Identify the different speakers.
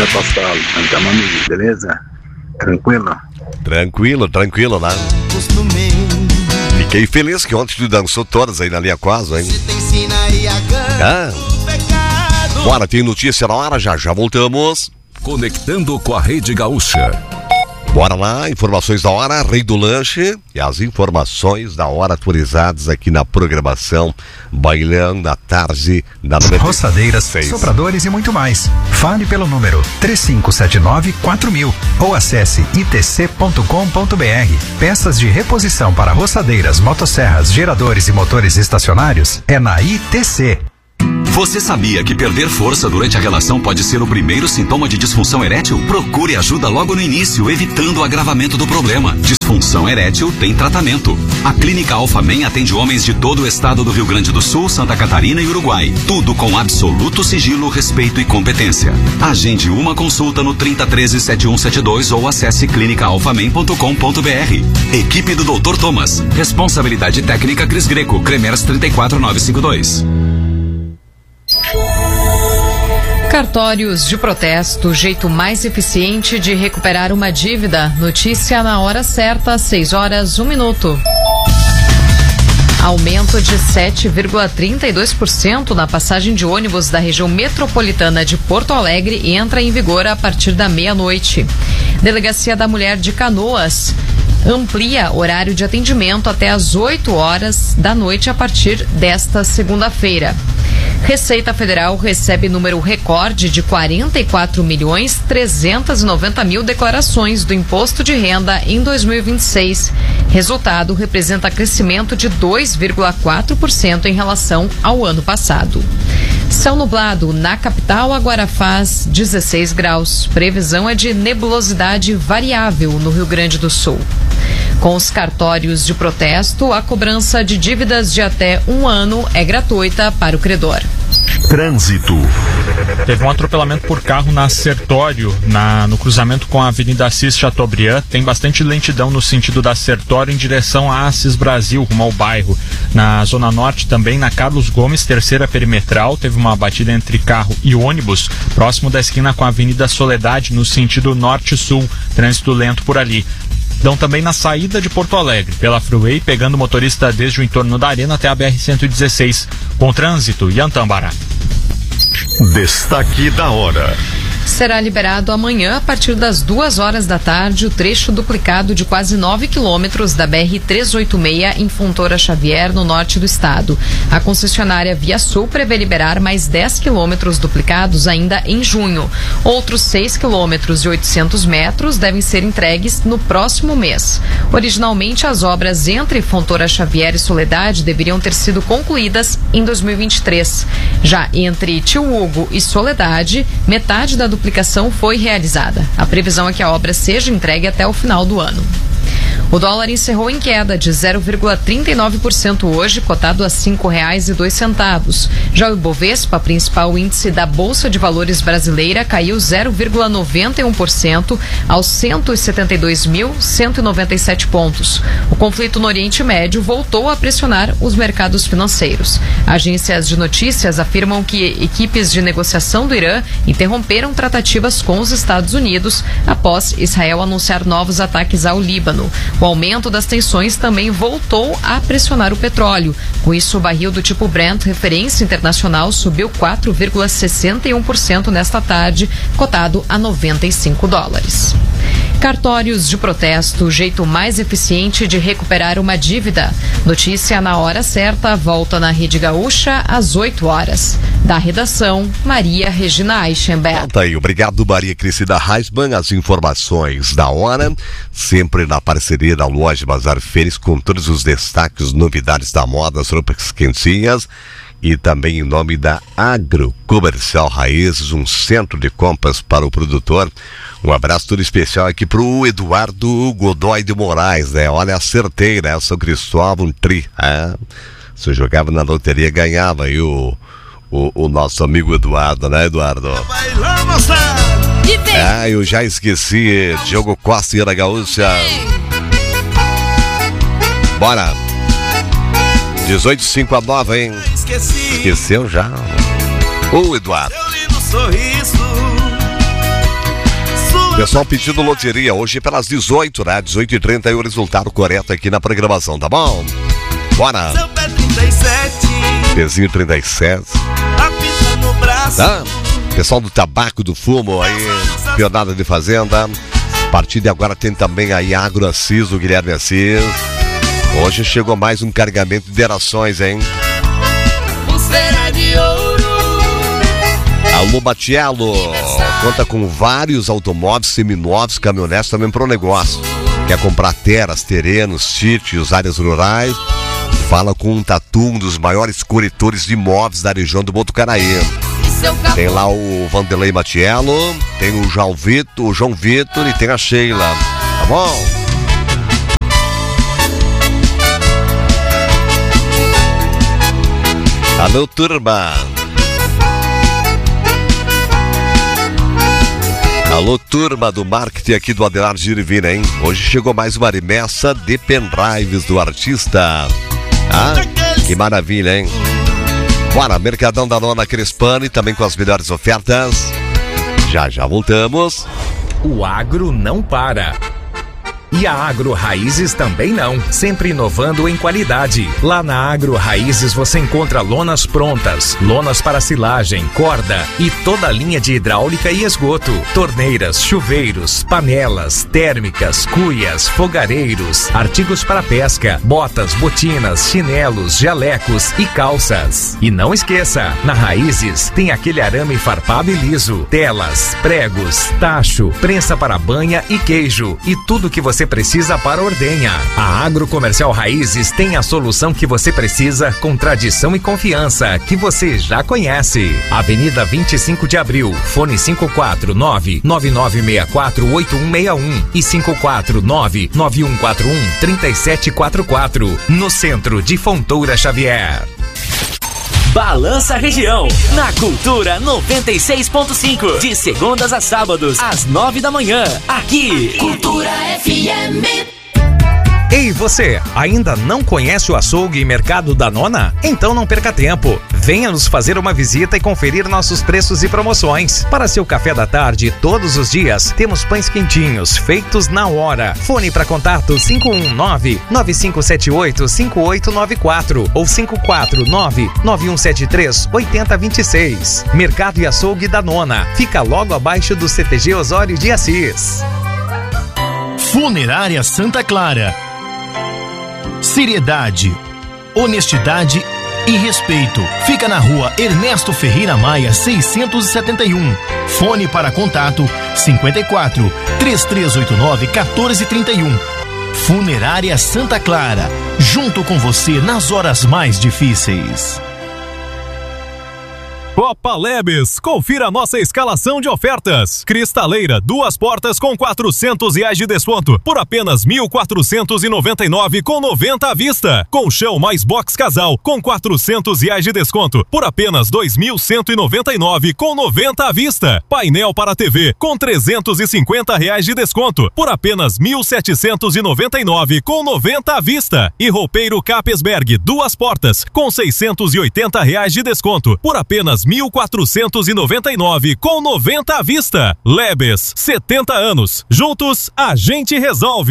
Speaker 1: Pascoal, Antamani, beleza? Tranquilo, né? Fiquei feliz que ontem tu dançou todas aí na linha quase, hein? Bora, tem notícia na hora, já voltamos.
Speaker 2: Conectando com a Rede Gaúcha.
Speaker 1: Bora lá, informações da hora, Rei do Lanche e as informações da hora atualizadas aqui na programação Bailão da Tarde da 96.
Speaker 3: Roçadeiras, sopradores e muito mais. Fale pelo número 3579-4000 ou acesse itc.com.br. Peças de reposição para roçadeiras, motosserras, geradores e motores estacionários é na ITC.
Speaker 2: Você sabia que perder força durante a relação pode ser o primeiro sintoma de disfunção erétil? Procure ajuda logo no início, evitando o agravamento do problema. Disfunção erétil tem tratamento. A Clínica Alphamen atende homens de todo o estado do Rio Grande do Sul, Santa Catarina e Uruguai. Tudo com absoluto sigilo, respeito e competência. Agende uma consulta no 3013-7172 ou acesse clinicaalphamen.com.br. Equipe do Dr. Thomas. Responsabilidade técnica Cris Greco, Cremers 34952.
Speaker 4: Cartórios de protesto, jeito mais eficiente de recuperar uma dívida. Notícia na hora certa, 6h01. Aumento de 7,32% na passagem de ônibus da região metropolitana de Porto Alegre entra em vigor a partir da meia-noite. Delegacia da Mulher de Canoas amplia horário de atendimento até às 8h da noite a partir desta segunda-feira. Receita Federal recebe número recorde de 44.390.000 declarações do Imposto de Renda em 2026. Resultado representa crescimento de 2,4% em relação ao ano passado. Céu nublado na capital agora faz 16 graus. Previsão é de nebulosidade variável no Rio Grande do Sul. Com os cartórios de protesto, a cobrança de dívidas de até 1 ano é gratuita para o credor.
Speaker 5: Trânsito. Teve um atropelamento por carro na Sertório, no cruzamento com a Avenida Assis Chateaubriand. Tem bastante lentidão no sentido da Sertório em direção a Assis Brasil, rumo ao bairro. Na Zona Norte também, na Carlos Gomes, terceira perimetral, teve uma batida entre carro e ônibus, próximo da esquina com a Avenida Soledade, no sentido norte-sul. Trânsito lento por ali. Então também na saída de Porto Alegre, pela Freeway, pegando o motorista desde o entorno da Arena até a BR-116. Com trânsito, Yantambará.
Speaker 6: Destaque da hora.
Speaker 4: Será liberado amanhã, a partir das 2h da tarde, o trecho duplicado de quase 9 quilômetros da BR-386 em Fontoura Xavier, no norte do estado. A concessionária Via Sul prevê liberar mais 10 quilômetros duplicados ainda em junho. Outros 6 quilômetros e 800 metros devem ser entregues no próximo mês. Originalmente, as obras entre Fontoura Xavier e Soledade deveriam ter sido concluídas em 2023. Já entre Tio Hugo e Soledade, metade da duplicação foi realizada. A previsão é que a obra seja entregue até o final do ano. O dólar encerrou em queda de 0,39% hoje, cotado a R$ 5,02. Já o Ibovespa, principal índice da Bolsa de Valores brasileira, caiu 0,91% aos 172.197 pontos. O conflito no Oriente Médio voltou a pressionar os mercados financeiros. Agências de notícias afirmam que equipes de negociação do Irã interromperam tratativas com os Estados Unidos após Israel anunciar novos ataques ao Líbano. O aumento das tensões também voltou a pressionar o petróleo. Com isso, o barril do tipo Brent, referência internacional, subiu 4,61% nesta tarde, cotado a $95. Cartórios de protesto, o jeito mais eficiente de recuperar uma dívida. Notícia na hora certa, volta na Rede Gaúcha às 8h. Da redação, Maria Regina Eichenberg.
Speaker 1: Tá aí, obrigado Maria Cristina Heisman, as informações da hora, sempre na parceria da Loja Bazar Fênix, com todos os destaques, novidades da moda, as roupas quentinhas. E também em nome da Agrocomercial Raízes, um centro de compras para o produtor. Um abraço todo especial aqui pro Eduardo Godoy de Moraes, né? Olha, acertei, né? São Cristóvão Tri. Se eu jogava na loteria, ganhava aí o nosso amigo Eduardo, né, Eduardo? Eu já esqueci. Diogo Costa e Ana Gaúcha. Bora. 18:05, hein? Esqueceu já. Ô, Eduardo. Pessoal pedindo loteria hoje pelas 18, né? 18h30 é o resultado correto aqui na programação, tá bom? Bora! Pezinho 37. Tá? Pessoal do tabaco, do fumo aí, pionada de fazenda. A partir de agora tem também a Agro Assis, o Guilherme Assis. Hoje chegou mais um carregamento de erações, hein?
Speaker 6: Pulseira de ouro.
Speaker 1: Alô, Batiello. Conta com vários automóveis seminovos, caminhonetes também para o negócio. Quer comprar terras, terrenos, sítios, áreas rurais? Fala com um Tatu, um dos maiores corretores de imóveis da região do Botucaraí. Tem lá o Vanderlei Batiello, tem o João Vitor e tem a Sheila. Tá bom? Alô, turma. Alô, turma do marketing aqui do Adelardo Girivina, hein? Hoje chegou mais uma remessa de pendrives do artista. Ah, que maravilha, hein? Bora, Mercadão da Nona Crespani, também com as melhores ofertas. Já voltamos.
Speaker 3: O agro não para. E a Agro Raízes também não, sempre inovando em qualidade. Lá na Agro Raízes você encontra lonas prontas, lonas para silagem, corda e toda a linha de hidráulica e esgoto, torneiras, chuveiros, panelas, térmicas, cuias, fogareiros, artigos para pesca, botas, botinas, chinelos, jalecos e calças. E não esqueça, na Raízes tem aquele arame farpado e liso, telas, pregos, tacho, prensa para banha e queijo e tudo que você precisa para ordenha. A Agrocomercial Raízes tem a solução que você precisa com tradição e confiança que você já conhece. Avenida 25 de Abril, fone 549-9964-8161 e 549-9141-3744, no centro de Fontoura Xavier.
Speaker 7: Balança Região, na Cultura 96.5, de segundas a sábados, às 9 da manhã, aqui.
Speaker 6: Cultura FM.
Speaker 3: Ei, você, ainda não conhece o açougue e mercado da Nona? Então não perca tempo. Venha nos fazer uma visita e conferir nossos preços e promoções. Para seu café da tarde, todos os dias, temos pães quentinhos, feitos na hora. Fone para contato 519-9578-5894 ou 549-9173-8026. Mercado e açougue da Nona. Fica logo abaixo do CTG Osório de Assis.
Speaker 8: Funerária Santa Clara. Seriedade, honestidade e respeito. Fica na rua Ernesto Ferreira Maia, 671. Fone para contato 54 3389 1431. Funerária Santa Clara, junto com você nas horas mais difíceis.
Speaker 9: Copa Lebes, confira nossa escalação de ofertas. Cristaleira, 2 portas com R$400 de desconto, por apenas R$1.499 com 90 à vista. Colchão mais box casal com R$400 de desconto, por apenas R$2.199 com 90 à vista. Painel para TV com R$350 de desconto, por apenas R$1.799 com 90 à vista. E roupeiro Capesberg, 2 portas com R$680 de desconto, por apenas R$1.499 com 90 à vista. Lebes, 70 anos. Juntos, a gente resolve.